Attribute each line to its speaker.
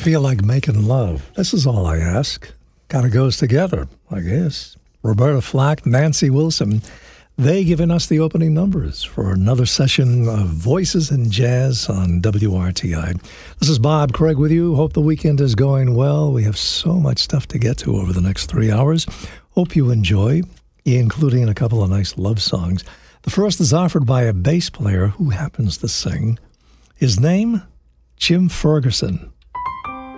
Speaker 1: feel like making love. This is all I ask. Kind of goes together, I guess. Roberta Flack, Nancy Wilson, they giving us the opening numbers for another session of Voices in Jazz on WRTI. This is Bob Craig with you. Hope the weekend is going well. We have so much stuff to get to over the next 3 hours. Hope you enjoy, including a couple of nice love songs. The first is offered by a bass player who happens to sing. His name, Jim Ferguson.